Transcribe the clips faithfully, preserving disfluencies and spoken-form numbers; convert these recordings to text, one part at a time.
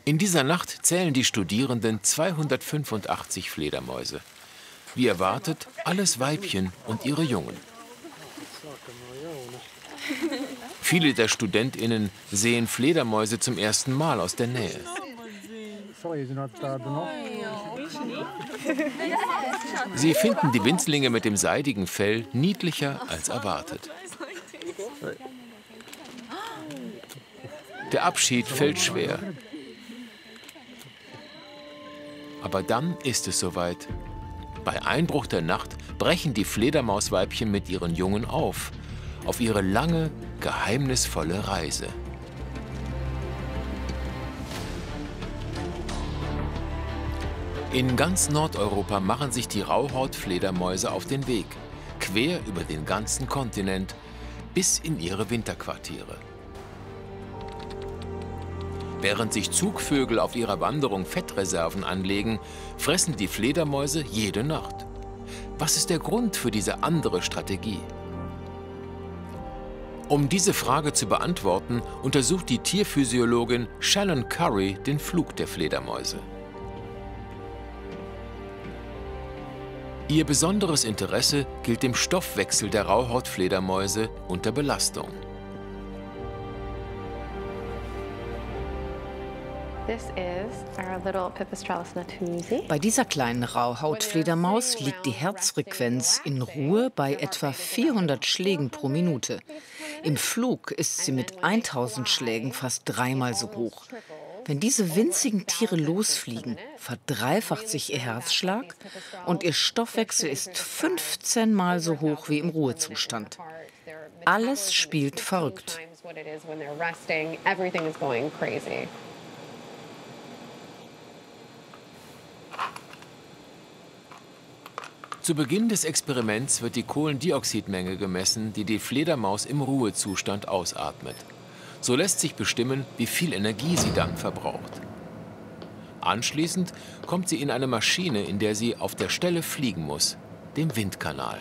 In dieser Nacht zählen die Studierenden zweihundertfünfundachtzig Fledermäuse. Wie erwartet, alles Weibchen und ihre Jungen. Viele der StudentInnen sehen Fledermäuse zum ersten Mal aus der Nähe. Sie finden die Winzlinge mit dem seidigen Fell niedlicher als erwartet. Der Abschied fällt schwer. Aber dann ist es soweit. Bei Einbruch der Nacht brechen die Fledermausweibchen mit ihren Jungen auf, auf ihre lange, geheimnisvolle Reise. In ganz Nordeuropa machen sich die Rauhautfledermäuse auf den Weg, quer über den ganzen Kontinent, bis in ihre Winterquartiere. Während sich Zugvögel auf ihrer Wanderung Fettreserven anlegen, fressen die Fledermäuse jede Nacht. Was ist der Grund für diese andere Strategie? Um diese Frage zu beantworten, untersucht die Tierphysiologin Shannon Curry den Flug der Fledermäuse. Ihr besonderes Interesse gilt dem Stoffwechsel der Rauhautfledermäuse unter Belastung. Bei dieser kleinen Rauhautfledermaus liegt die Herzfrequenz in Ruhe bei etwa vierhundert Schlägen pro Minute. Im Flug ist sie mit tausend Schlägen fast dreimal so hoch. Wenn diese winzigen Tiere losfliegen, verdreifacht sich ihr Herzschlag und ihr Stoffwechsel ist fünfzehn Mal so hoch wie im Ruhezustand. Alles spielt verrückt. Zu Beginn des Experiments wird die Kohlendioxidmenge gemessen, die die Fledermaus im Ruhezustand ausatmet. So lässt sich bestimmen, wie viel Energie sie dann verbraucht. Anschließend kommt sie in eine Maschine, in der sie auf der Stelle fliegen muss, dem Windkanal.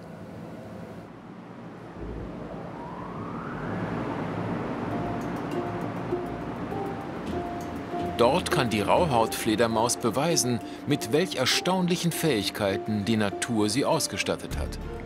Dort kann die Rauhautfledermaus beweisen, mit welch erstaunlichen Fähigkeiten die Natur sie ausgestattet hat.